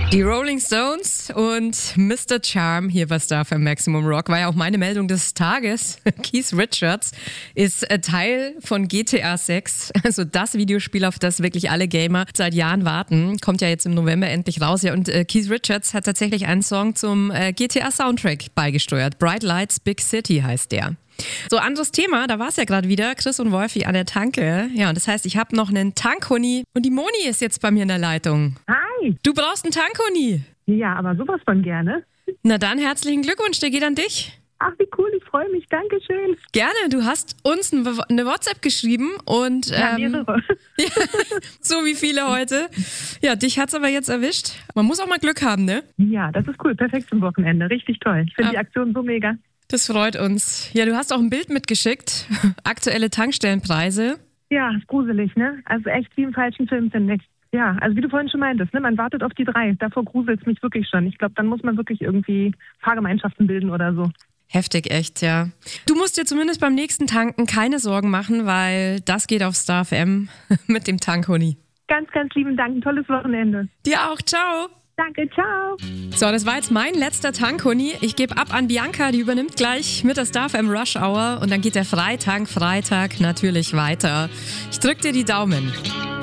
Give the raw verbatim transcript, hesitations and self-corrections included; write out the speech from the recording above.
Die Rolling Stones und Mister Charm hier bei Star F M Maximum Rock war ja auch meine Meldung des Tages. Keith Richards ist Teil von G T A sechs, also das Videospiel, auf das wirklich alle Gamer seit Jahren warten. Kommt ja jetzt im November endlich raus. Ja, und äh, Keith Richards hat tatsächlich einen Song zum äh, G T A Soundtrack beigesteuert. Bright Lights, Big City heißt der. So, anderes Thema, da war es ja gerade wieder, Chris und Wolfi an der Tanke. Ja, und das heißt, ich habe noch einen Tankhoni und die Moni ist jetzt bei mir in der Leitung. Hi. Du brauchst einen Tankhoni. Ja, aber sowas von gerne. Na dann, herzlichen Glückwunsch, der geht an dich. Ach, wie cool, ich freue mich, Dankeschön. Gerne, du hast uns eine WhatsApp geschrieben und Ja, ähm, mehrere. ja, so wie viele heute. Ja, dich hat's aber jetzt erwischt. Man muss auch mal Glück haben, ne? Ja, das ist cool, perfekt zum Wochenende, richtig toll. Ich finde Ah. die Aktion so mega. Das freut uns. Ja, du hast auch ein Bild mitgeschickt. Aktuelle Tankstellenpreise. Ja, ist gruselig, ne? Also echt wie im falschen Film, finde ich. Ja, also wie du vorhin schon meintest, ne? Man wartet auf die drei. Davor gruselt es mich wirklich schon. Ich glaube, dann muss man wirklich irgendwie Fahrgemeinschaften bilden oder so. Heftig, echt, ja. Du musst dir zumindest beim nächsten Tanken keine Sorgen machen, weil das geht auf Star F M mit dem Tankhoni. Ganz, ganz lieben Dank, ein tolles Wochenende. Dir auch, ciao. Danke, ciao. So, das war jetzt mein letzter Tankhoni. Ich gebe ab an Bianca, die übernimmt gleich mit der Star F M Rush Hour und dann geht der Freitag, Freitag natürlich weiter. Ich drück dir die Daumen.